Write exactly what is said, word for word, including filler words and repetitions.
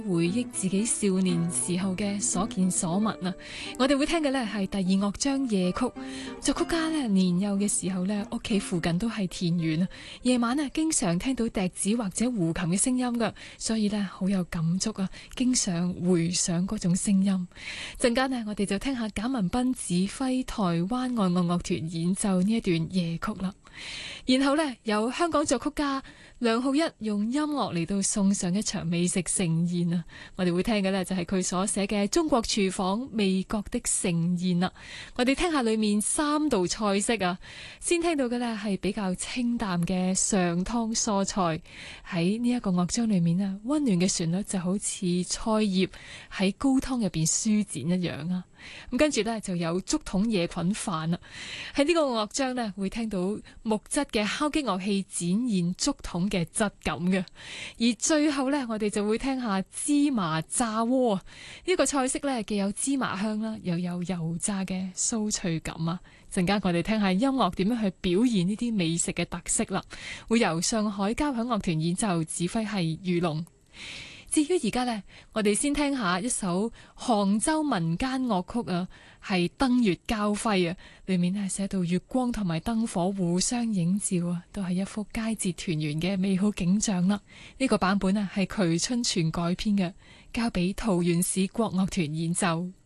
回憶自己少年時候嘅所見所聞啊！我哋會聽嘅呢係第二樂章夜曲，作曲家呢年幼嘅時候呢，屋企附近都係田園啊，夜晚呢經常聽到笛子或者胡琴嘅聲音噶，所以呢好有感觸啊，經常回想嗰種聲音。陣間呢，我哋就聽下簡文彬指揮台灣愛樂樂團演奏呢一段夜曲啦。然後呢，有香港作曲家梁浩一用音樂嚟到送上一場美食盛宴啊！我哋會聽嘅呢，就係佢所寫嘅《中國廚房味覺的盛宴》啦。我哋聽下裏面三道菜式啊，先聽到嘅呢係比較清淡嘅上湯蔬菜，喺呢一個樂章裏面啊，溫暖嘅旋律就好似菜葉喺高湯入邊舒展一樣啊！咁跟住呢，就有竹筒野菌飯啦，喺呢個樂章呢，會聽到木質嘅敲擊樂器展現竹筒嘅質感嘅，而最後呢，我哋就會聽下芝麻炸鍋啊！呢個菜式呢，既有芝麻香啦，又有油炸嘅酥脆感啊！陣間我哋聽下音樂點樣去表現呢啲美食嘅特色啦，會由上海交響樂團演奏，指揮係于龍。至於而家呢，我哋先聽下一首杭州民間樂曲啊，係燈月交輝啊，裏面係寫到月光同埋燈火互相映照啊，都係一幅佳節團圓嘅美好景象啦。呢個版本啊係瞿春泉改編嘅，交俾桃園市國樂團演奏。